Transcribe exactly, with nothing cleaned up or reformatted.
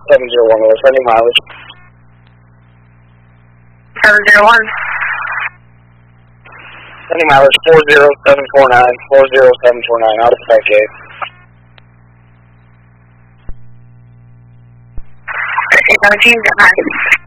seven zero one, we're sending mileage. seven zero one. Sending mileage four zero seven four nine, four zero seven four nine, out of spec gate. eight seventeen, get high.